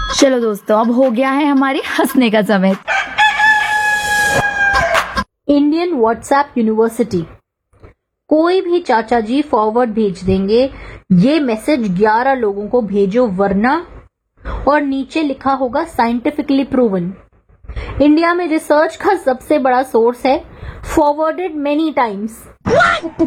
चलो दोस्तों, अब हो गया है हमारे हंसने का समय। इंडियन व्हाट्सएप यूनिवर्सिटी, कोई भी चाचा जी फॉरवर्ड भेज देंगे, ये मैसेज 11 लोगों को भेजो वरना, और नीचे लिखा होगा साइंटिफिकली प्रूवन। इंडिया में रिसर्च का सबसे बड़ा सोर्स है, फॉरवर्डेड मेनी टाइम्स।